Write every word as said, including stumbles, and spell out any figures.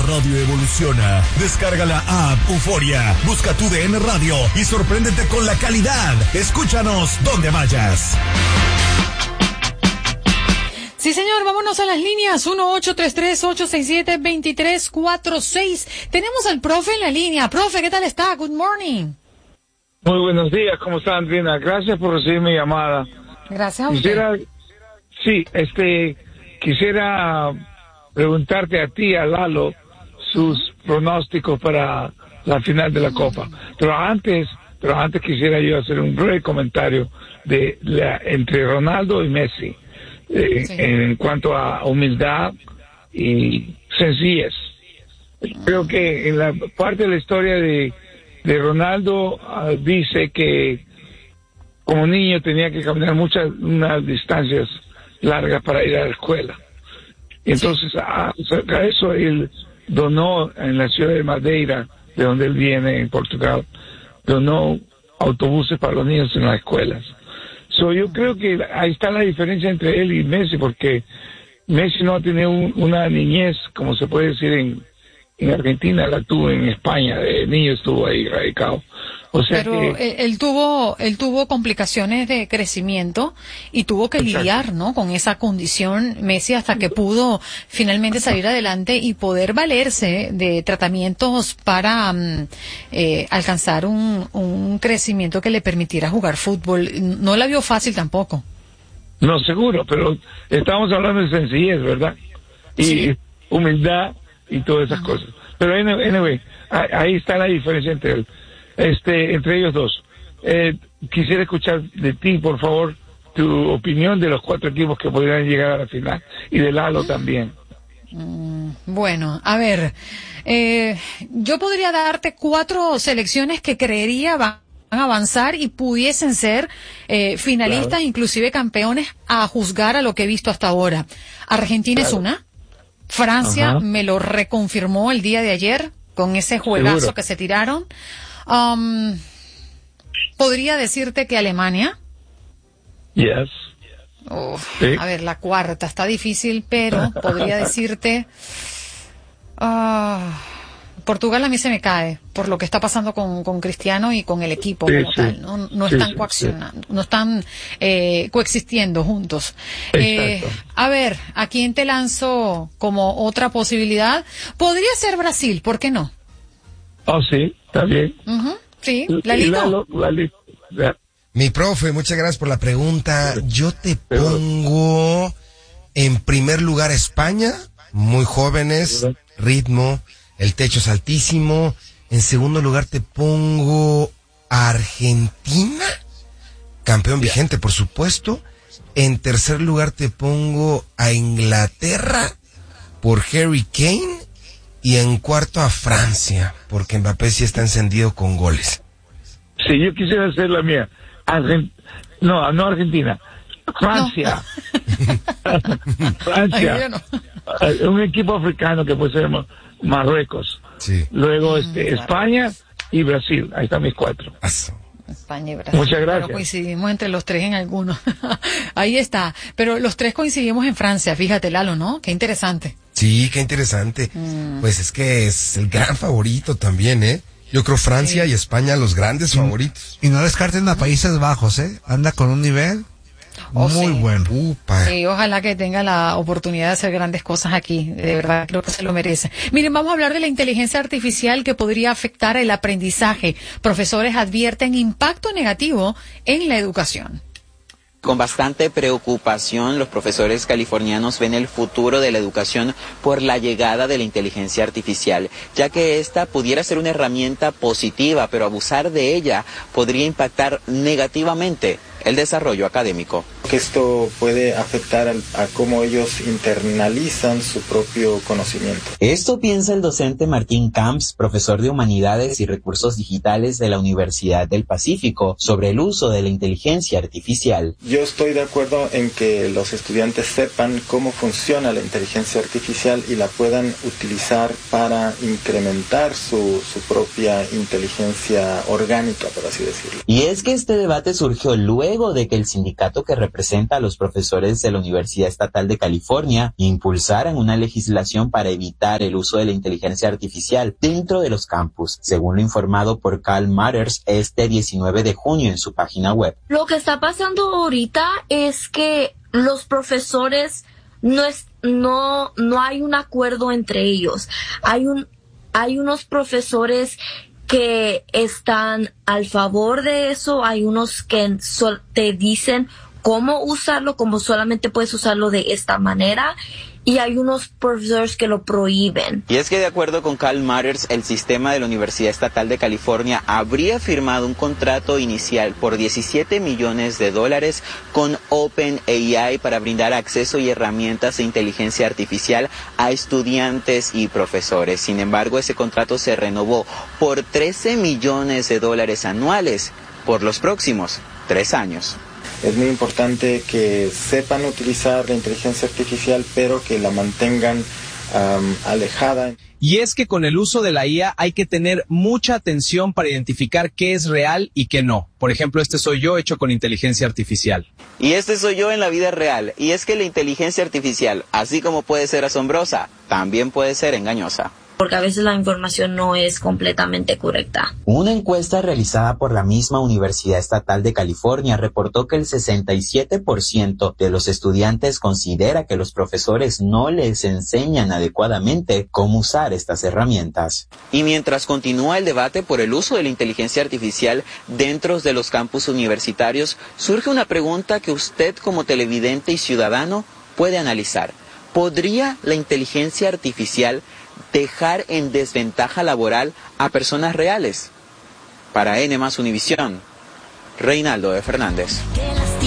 radio evoluciona. Descarga la app Euforia, busca tu D N Radio y sorpréndete con la calidad. Escúchanos donde vayas. Sí, señor, vámonos a las líneas. uno ocho tres tres, ocho seis siete, dos tres cuatro seis. Tenemos al profe en la línea. Profe, ¿qué tal está? Good morning. Muy buenos días, ¿cómo está, Andrina? Gracias por recibir mi llamada. Gracias a usted. Quisiera, sí, este, quisiera preguntarte a ti, a Lalo, sus pronósticos para la final de la Copa. Pero antes, pero antes quisiera yo hacer un breve comentario de la, entre Ronaldo y Messi. Eh, sí. En cuanto a humildad y sencillez. Creo que en la parte de la historia de, de Ronaldo uh, dice que como niño tenía que caminar muchas unas distancias largas para ir a la escuela. Entonces sí. a, a eso él donó en la ciudad de Madeira, de donde él viene, en Portugal, donó autobuses para los niños en las escuelas. So, yo creo que ahí está la diferencia entre él y Messi, porque Messi no ha tenido un, una niñez, como se puede decir en, en Argentina, la tuvo en España, de niño estuvo ahí radicado. O sea Pero que, él, él tuvo él tuvo complicaciones de crecimiento y tuvo que exacto. lidiar, ¿no? Con esa condición Messi hasta que pudo finalmente salir adelante y poder valerse de tratamientos para um, eh, alcanzar un, un crecimiento que le permitiera jugar fútbol. No la vio fácil tampoco. No, seguro, pero estamos hablando de sencillez, ¿verdad? Y sí. humildad y todas esas uh-huh. cosas. Pero anyway, ahí está la diferencia entre él. Este, entre ellos dos. Eh, quisiera escuchar de ti, por favor, tu opinión de los cuatro equipos que podrían llegar a la final y de Lalo también. Mm, bueno, a ver, eh, yo podría darte cuatro selecciones que creería van a avanzar y pudiesen ser eh, finalistas, claro. inclusive campeones, a juzgar a lo que he visto hasta ahora. Argentina claro. es una. Francia Ajá. me lo reconfirmó el día de ayer con ese juegazo Seguro. que se tiraron. Um, podría decirte que Alemania. Yes. Uf, sí. A ver, la cuarta está difícil, pero podría decirte uh, Portugal a mí se me cae por lo que está pasando con, con Cristiano y con el equipo sí, como sí. tal. No, no sí, están sí, coaccionando, sí. no están eh, coexistiendo juntos. Eh, a ver, ¿a quién te lanzo como otra posibilidad? Podría ser Brasil, ¿por qué no? Oh, sí, está bien. Uh-huh, sí, Lalito. Lalito. Yeah. Mi profe, muchas gracias por la pregunta. Yo te pongo en primer lugar España, muy jóvenes, ritmo, el techo es altísimo. En segundo lugar te pongo a Argentina, campeón yeah. vigente, por supuesto. En tercer lugar te pongo a Inglaterra por Harry Kane. Y en cuarto a Francia, porque Mbappé sí está encendido con goles. Sí, yo quisiera hacer la mía. Argent... No, no Argentina. Francia. No. Francia. Ay, no. Un equipo africano que puede ser Marruecos. Sí. Luego este, España y Brasil. Ahí están mis cuatro. Eso. España y Brasil. Muchas gracias. Pero coincidimos entre los tres en algunos. Ahí está. Pero los tres coincidimos en Francia. Fíjate, Lalo, ¿no? Qué interesante. Sí, qué interesante. Mm. Pues es que es el gran favorito también, ¿eh? Yo creo Francia sí. y España los grandes mm. favoritos. Y no descarten a Países Bajos, ¿eh? Anda con un nivel oh, muy sí. bueno. Upa. Sí, ojalá que tenga la oportunidad de hacer grandes cosas aquí. De verdad, creo que se lo merece. Miren, vamos a hablar de la inteligencia artificial que podría afectar el aprendizaje. Profesores advierten impacto negativo en la educación. Con bastante preocupación, los profesores californianos ven el futuro de la educación por la llegada de la inteligencia artificial, ya que esta pudiera ser una herramienta positiva, pero abusar de ella podría impactar negativamente el desarrollo académico. Que esto puede afectar a, a cómo ellos internalizan su propio conocimiento. Esto piensa el docente Martín Camps, profesor de Humanidades y Recursos Digitales de la Universidad del Pacífico, sobre el uso de la inteligencia artificial. Yo estoy de acuerdo en que los estudiantes sepan cómo funciona la inteligencia artificial y la puedan utilizar para incrementar su, su propia inteligencia orgánica, por así decirlo. Y es que este debate surgió luego luego de que el sindicato que representa a los profesores de la Universidad Estatal de California impulsaran una legislación para evitar el uso de la inteligencia artificial dentro de los campus, según lo informado por Cal Matters este diecinueve de junio en su página web. Lo que está pasando ahorita es que los profesores no es, no, no hay un acuerdo entre ellos. Hay un, hay unos profesores que están al favor de eso, hay unos que sol, te dicen cómo usarlo, como solamente puedes usarlo de esta manera, y hay unos profesores que lo prohíben. Y es que de acuerdo con Cal Matters, el sistema de la Universidad Estatal de California habría firmado un contrato inicial por diecisiete millones de dólares con OpenAI para brindar acceso y herramientas de inteligencia artificial a estudiantes y profesores. Sin embargo, ese contrato se renovó por trece millones de dólares anuales por los próximos tres años. Es muy importante que sepan utilizar la inteligencia artificial, pero que la mantengan um, alejada. Y es que con el uso de la I A hay que tener mucha atención para identificar qué es real y qué no. Por ejemplo, este soy yo hecho con inteligencia artificial. Y este soy yo en la vida real. Y es que la inteligencia artificial, así como puede ser asombrosa, también puede ser engañosa. Porque a veces la información no es completamente correcta. Una encuesta realizada por la misma Universidad Estatal de California reportó que el sesenta y siete por ciento de los estudiantes considera que los profesores no les enseñan adecuadamente cómo usar estas herramientas. Y mientras continúa el debate por el uso de la inteligencia artificial dentro de los campus universitarios, surge una pregunta que usted como televidente y ciudadano puede analizar. ¿Podría la inteligencia artificial dejar en desventaja laboral a personas reales? Para N más Univisión, Reinaldo de Fernández.